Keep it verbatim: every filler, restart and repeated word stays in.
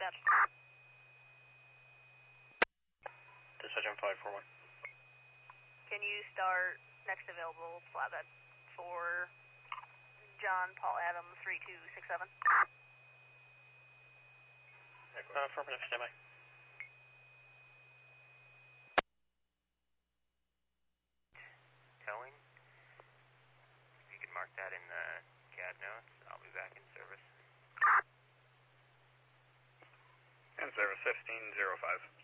dispatch. Dispatch on five four one. Can you start next available flatbed for John Paul Adam three two six seven? Uh, affirmative, standby. Towing. If you can mark that in the C A D notes, I'll be back in service. In service fifteen zero five.